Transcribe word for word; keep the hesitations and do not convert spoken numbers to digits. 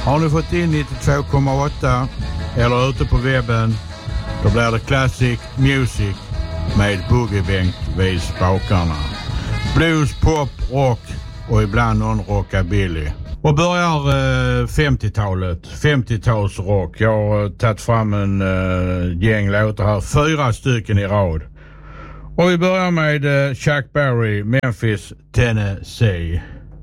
Har ni fått in nittiotvå komma åtta eller ute på webben, då blir det Classic Music med boogiebänk vid spakarna. Blues, pop, rock och ibland någon rockabilly. Och börjar eh, femtiotalet, femtiotalsrock. Jag har tagit fram en eh, gäng låtar här, fyra stycken i rad. Och vi börjar med eh, Chuck Berry, Memphis, Tennessee.